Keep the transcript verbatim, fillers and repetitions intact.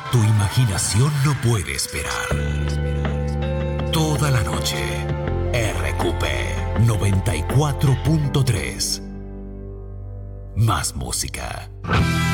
Tu imaginación no puede esperar. Toda la noche, R Q P noventa y cuatro punto tres. Más música.